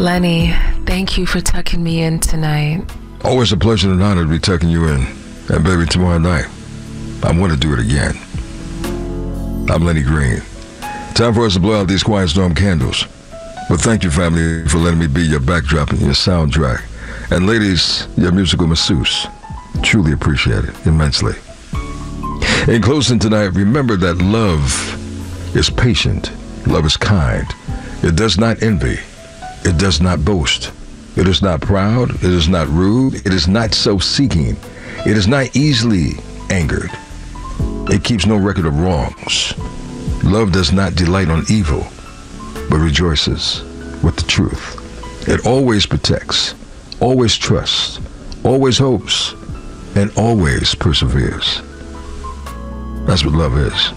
Lenny, thank you for tucking me in tonight. Always a pleasure and an honor to be tucking you in. And baby, tomorrow night, I want to do it again. I'm Lenny Green. Time for us to blow out these Quiet Storm candles. But thank you, family, for letting me be your backdrop and your soundtrack. And ladies, your musical masseuse. Truly appreciate it immensely. In closing tonight, remember that love is patient. Love is kind. It does not envy. It does not boast. It is not proud. It is not rude. It is not self-seeking. It is not easily angered. It keeps no record of wrongs. Love does not delight on evil, but rejoices with the truth. It always protects, always trusts, always hopes, and always perseveres. That's what love is.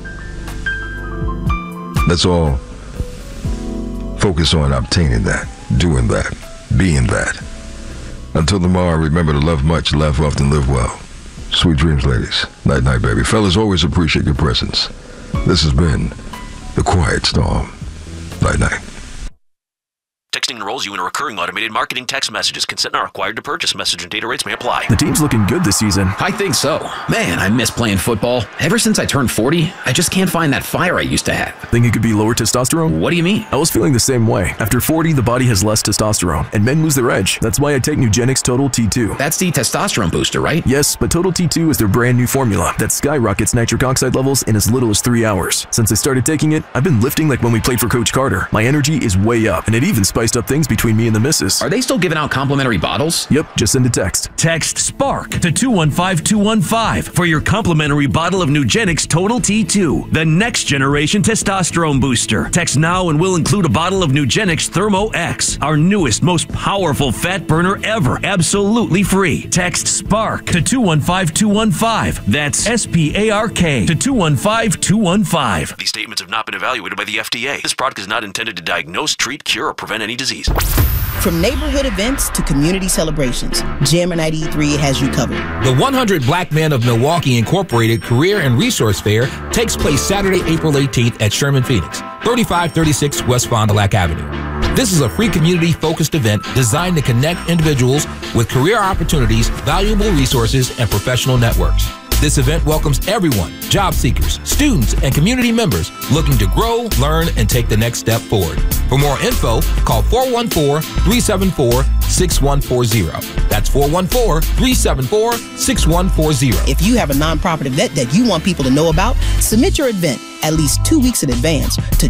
Let's all focus on obtaining that, doing that, being that. Until tomorrow, remember to love much, laugh often, live well. Sweet dreams, ladies. Night, night, baby. Fellas, always appreciate your presence. This has been The Quiet Storm. Night, night. Texting enrolls you in a recurring automated marketing text messages. Consent not required to purchase. Message and data rates may apply. The team's looking good this season. I think so. Man, I miss playing football. Ever since I turned 40, I just can't find that fire I used to have. Think it could be lower testosterone? What do you mean? I was feeling the same way. After 40, the body has less testosterone, and men lose their edge. That's why I take Nugenix Total T2. That's the testosterone booster, right? Yes, but Total T2 is their brand new formula that skyrockets nitric oxide levels in as little as 3 hours. Since I started taking it, I've been lifting like when we played for Coach Carter. My energy is way up, and it even spiced up things between me and the missus. Are they still giving out complimentary bottles? Yep, just send a text. Text SPARK to 215215 for your complimentary bottle of Nugenix Total T2, the next generation testosterone booster. Text now and we'll include a bottle of Nugenix Thermo X, our newest, most powerful fat burner ever, absolutely free. Text SPARK to 215215. That's SPARK to 215215. These statements have not been evaluated by the FDA. This product is not intended to diagnose, treat, cure, or prevent any disease. From neighborhood events to community celebrations, Jammer 93 has you covered. The 100 Black Men of Milwaukee Incorporated Career and Resource Fair takes place Saturday, April 18th at Sherman Phoenix, 3536 West Fond du Lac Avenue. This is a free community-focused event designed to connect individuals with career opportunities, valuable resources, and professional networks. This event welcomes everyone, job seekers, students, and community members looking to grow, learn, and take the next step forward. For more info, call 414-374-6140. That's 414-374-6140. If you have a nonprofit event that you want people to know about, submit your event at least 2 weeks in advance to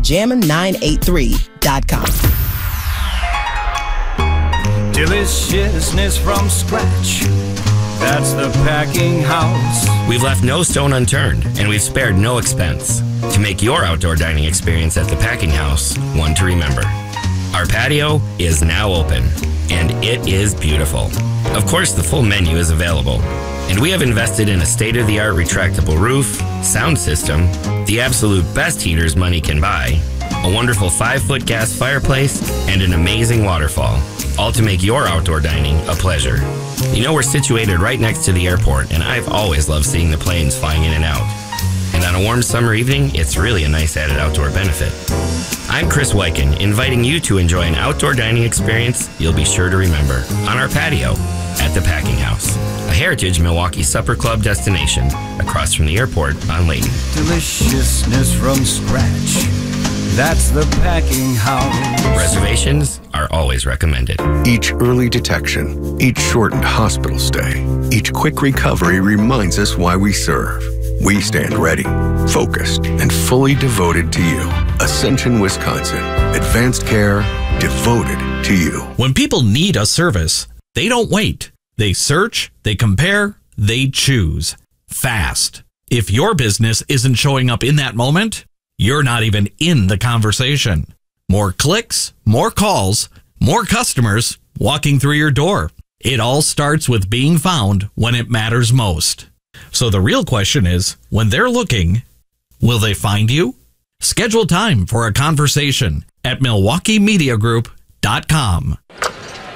jammin983.com. Deliciousness from scratch. That's the Packing House. We've left no stone unturned, and we've spared no expense to make your outdoor dining experience at the Packing House one to remember. Our patio is now open, and it is beautiful. Of course, the full menu is available, and we have invested in a state-of-the-art retractable roof, sound system, the absolute best heaters money can buy, a wonderful 5-foot gas fireplace, and an amazing waterfall, all to make your outdoor dining a pleasure. You know, we're situated right next to the airport, and I've always loved seeing the planes flying in and out. And on a warm summer evening, it's really a nice added outdoor benefit. I'm Chris Wyken, inviting you to enjoy an outdoor dining experience you'll be sure to remember on our patio at the Packing House, a heritage Milwaukee supper club destination across from the airport on Layton. Deliciousness from scratch. That's the Packing House. Reservations are always recommended. Each early detection, each shortened hospital stay, each quick recovery reminds us why we serve. We stand ready, focused, and fully devoted to you. Ascension, Wisconsin. Advanced care devoted to you. When people need a service, they don't wait. They search, they compare, they choose. Fast. If your business isn't showing up in that moment, you're not even in the conversation. More clicks, more calls, more customers walking through your door. It all starts with being found when it matters most. So the real question is, when they're looking, will they find you? Schedule time for a conversation at MilwaukeeMediaGroup.com.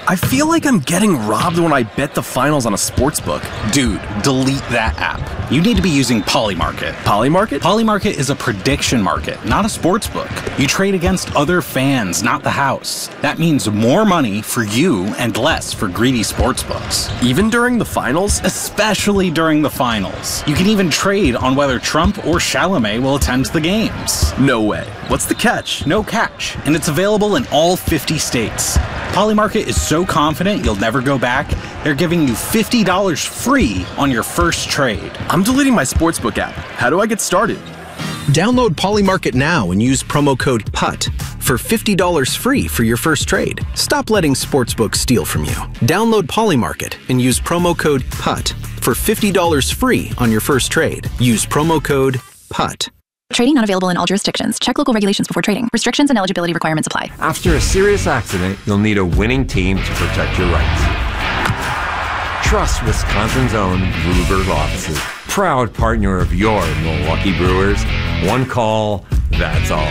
I feel like I'm getting robbed when I bet the finals on a sportsbook. Dude, delete that app. You need to be using Polymarket. Polymarket? Polymarket is a prediction market, not a sportsbook. You trade against other fans, not the house. That means more money for you and less for greedy sportsbooks. Even during the finals? Especially during the finals. You can even trade on whether Trump or Chalamet will attend the games. No way. What's the catch? No catch. And it's available in all 50 states. Polymarket is so confident you'll never go back, they're giving you $50 free on your first trade. I'm deleting my sportsbook app. How do I get started? Download Polymarket now and use promo code PUT for $50 free for your first trade. Stop letting sportsbooks steal from you. Download Polymarket and use promo code PUT for $50 free on your first trade. Use promo code PUT. Trading not available in all jurisdictions. Check local regulations before trading. Restrictions and eligibility requirements apply. After a serious accident, you'll need a winning team to protect your rights. Trust Wisconsin's own Gruber Law Offices. Proud partner of your Milwaukee Brewers. One call, that's all.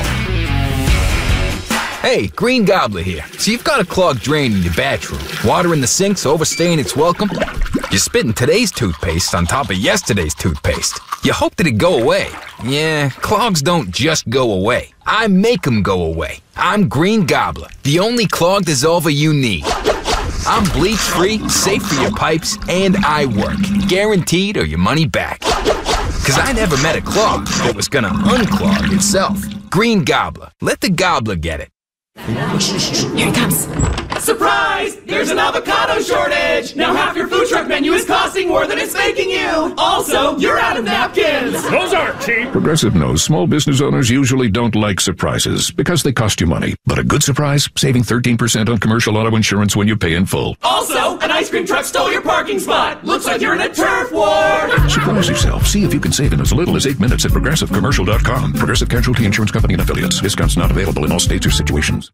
Hey, Green Gobbler here. So you've got a clogged drain in your bathroom. Water in the sink's overstaying its welcome. You're spitting today's toothpaste on top of yesterday's toothpaste. You hope that it go away. Yeah, clogs don't just go away. I make them go away. I'm Green Gobbler, the only clog dissolver you need. I'm bleach-free, safe for your pipes, and I work. Guaranteed or your money back. Cause I never met a clog that was gonna unclog itself. Green Gobbler. Let the gobbler get it. Here he comes. Surprise! There's an avocado shortage! Now half your food truck menu is costing more than it's making you! Also, you're out of napkins! Those aren't cheap! Progressive knows small business owners usually don't like surprises because they cost you money. But a good surprise, saving 13% on commercial auto insurance when you pay in full. Also, an ice cream truck stole your parking spot! Looks like you're in a turf war! Surprise yourself. See if you can save in as little as 8 minutes at ProgressiveCommercial.com. Progressive Casualty Insurance Company and Affiliates. Discounts not available in all states or situations.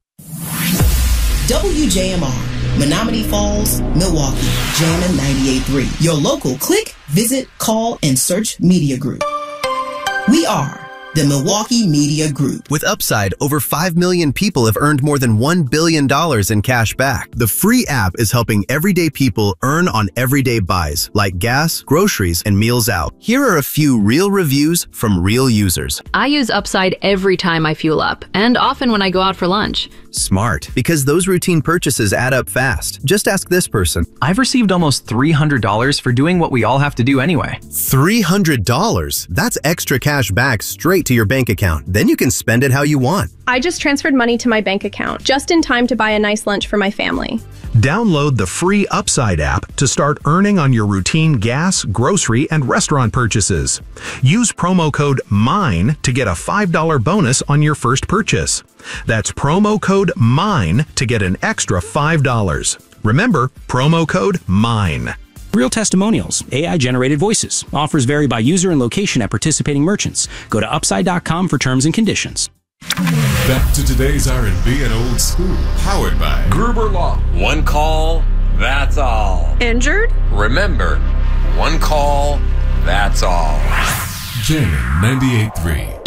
WJMR, Menominee Falls, Milwaukee, Jammin' 98.3. Your local click, visit, call, and search media group. We are the Milwaukee Media Group. With Upside, over 5 million people have earned more than $1 billion in cash back. The free app is helping everyday people earn on everyday buys, like gas, groceries, and meals out. Here are a few real reviews from real users. I use Upside every time I fuel up, and often when I go out for lunch. Smart, because those routine purchases add up fast. Just ask this person. I've received almost $300 for doing what we all have to do anyway. $300? That's extra cash back straight to your bank account. Then you can spend it how you want. I just transferred money to my bank account, just in time to buy a nice lunch for my family. Download the free Upside app to start earning on your routine gas, grocery, and restaurant purchases. Use promo code MINE to get a $5 bonus on your first purchase. That's promo code MINE to get an extra $5. Remember, promo code MINE. Real testimonials, AI-generated voices. Offers vary by user and location at participating merchants. Go to Upside.com for terms and conditions. Back to today's R&B and old school. Powered by Gruber Law. One call, that's all. Injured? Remember, one call, that's all. Jammin' 98.3.